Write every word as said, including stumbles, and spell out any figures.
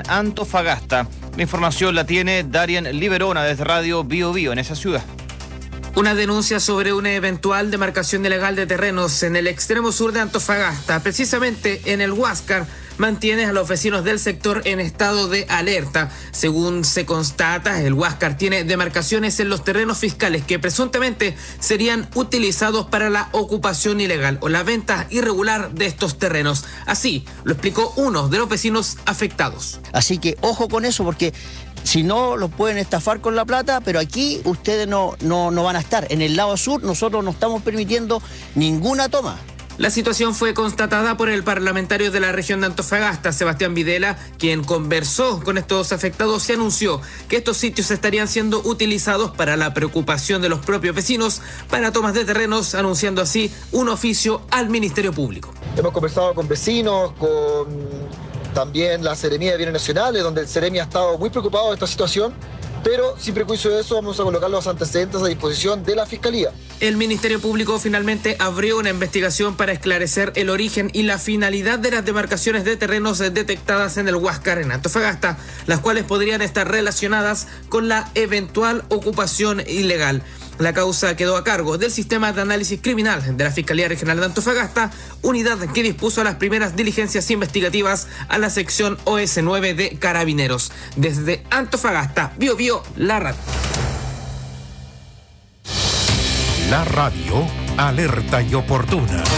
Antofagasta. La información la tiene Darian Liberona desde Radio Bio Bio en esa ciudad. Una denuncia sobre una eventual demarcación ilegal de terrenos en el extremo sur de Antofagasta, precisamente en el Huáscar, mantiene a los vecinos del sector en estado de alerta. Según se constata, el Huáscar tiene demarcaciones en los terrenos fiscales que presuntamente serían utilizados para la ocupación ilegal o la venta irregular de estos terrenos. Así lo explicó uno de los vecinos afectados. Así que ojo con eso, porque si no, los pueden estafar con la plata, pero aquí ustedes no, no, no van a estar. En el lado sur nosotros no estamos permitiendo ninguna toma. La situación fue constatada por el parlamentario de la región de Antofagasta, Sebastián Videla, quien conversó con estos afectados y anunció que estos sitios estarían siendo utilizados para la preocupación de los propios vecinos para tomas de terrenos, anunciando así un oficio al Ministerio Público. Hemos conversado con vecinos, con también la Seremía de Bienes Nacionales, donde el Seremi ha estado muy preocupado de esta situación, pero sin prejuicio de eso vamos a colocar los antecedentes a disposición de la Fiscalía. El Ministerio Público finalmente abrió una investigación para esclarecer el origen y la finalidad de las demarcaciones de terrenos detectadas en el Huáscar, en Antofagasta, las cuales podrían estar relacionadas con la eventual ocupación ilegal. La causa quedó a cargo del Sistema de Análisis Criminal de la Fiscalía Regional de Antofagasta, unidad que dispuso las primeras diligencias investigativas a la sección O S nueve de Carabineros. Desde Antofagasta, Bio Bio, la radio. La radio, alerta y oportuna.